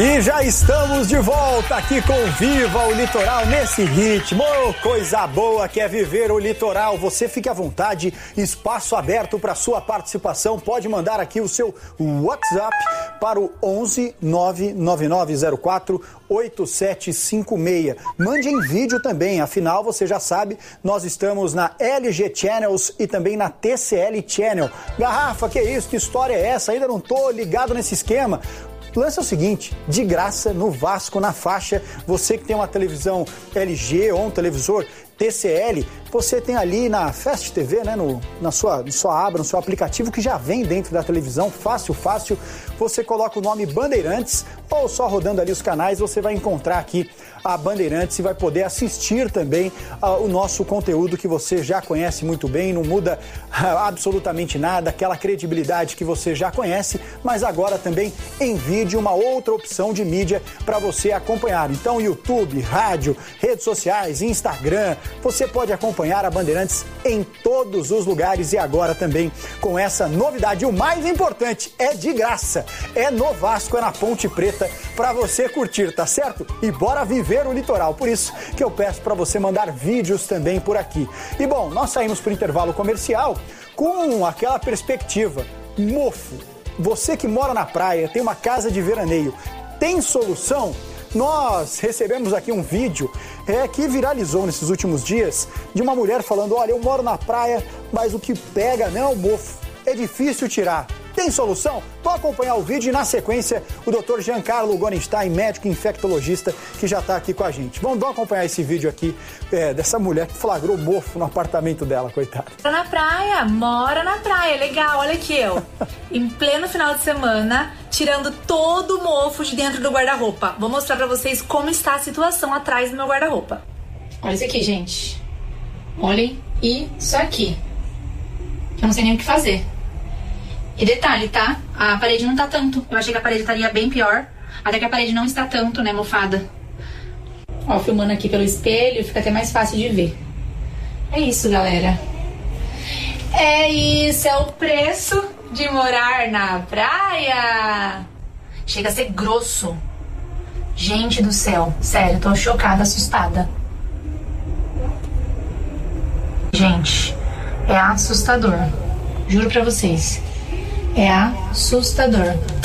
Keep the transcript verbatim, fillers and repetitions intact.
E já estamos de volta aqui com Viva o Litoral nesse ritmo. Oh, coisa boa que é viver o litoral. Você fique à vontade, espaço aberto para sua participação. Pode mandar aqui o seu WhatsApp para o onze nove nove nove zero quatro oito sete cinco seis. Mande em vídeo também, afinal você já sabe, nós estamos na L G Channels e também na T C L Channel. Garrafa, que isso? Que história é essa? Ainda não tô ligado nesse esquema. O lance é o seguinte, de graça no Vasco, na faixa, você que tem uma televisão L G ou um televisor T C L, você tem ali na Fast T V, né, no, na, sua, na sua aba, no seu aplicativo que já vem dentro da televisão, fácil, fácil, você coloca o nome Bandeirantes ou só rodando ali os canais, você vai encontrar aqui a Bandeirantes e vai poder assistir também uh, o nosso conteúdo que você já conhece muito bem, não muda uh, absolutamente nada, aquela credibilidade que você já conhece, mas agora também em vídeo, uma outra opção de mídia para você acompanhar. Então, YouTube, rádio, redes sociais, Instagram, você pode acompanhar a Bandeirantes em todos os lugares e agora também com essa novidade. O mais importante, é de graça, é no Vasco, é na Ponte Preta para você curtir, tá certo? E bora viver o litoral, por isso que eu peço para você mandar vídeos também por aqui. E bom, nós saímos para o intervalo comercial com aquela perspectiva, mofo, você que mora na praia, tem uma casa de veraneio, tem solução? Nós recebemos aqui um vídeo é, que viralizou nesses últimos dias de uma mulher falando, olha, eu moro na praia, mas o que pega não, mofo, é difícil tirar. Tem solução? Vou acompanhar o vídeo e na sequência o doutor Giancarlo Gorenstein, médico infectologista, que já está aqui com a gente. Vamos, vamos acompanhar esse vídeo aqui é, dessa mulher que flagrou mofo no apartamento dela, coitada. Mora na praia, mora na praia, legal, olha aqui eu, em pleno final de semana, tirando todo o mofo de dentro do guarda-roupa. Vou mostrar pra vocês como está a situação atrás do meu guarda-roupa. Olha isso aqui, gente. Olhem isso aqui. Eu não sei nem o que fazer. E detalhe, tá? A parede não tá tanto. Eu achei que a parede estaria bem pior. Até que a parede não está tanto, né, mofada. Ó, filmando aqui pelo espelho, fica até mais fácil de ver. É isso, galera. É isso, é o preço de morar na praia. Chega a ser grosso. Gente do céu, sério, tô chocada, assustada. Gente, é assustador. Juro pra vocês. É assustador.